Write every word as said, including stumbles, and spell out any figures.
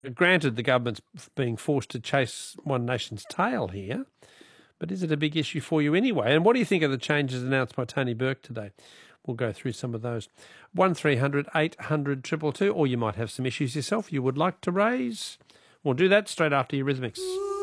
Granted, the government's being forced to chase one nation's tail here, but is it a big issue for you anyway? And what do you think of the changes announced by Tony Burke today? We'll go through some of those. one three hundred eight hundred two two two, or you might have some issues yourself you would like to raise. We'll do that straight after Eurythmics.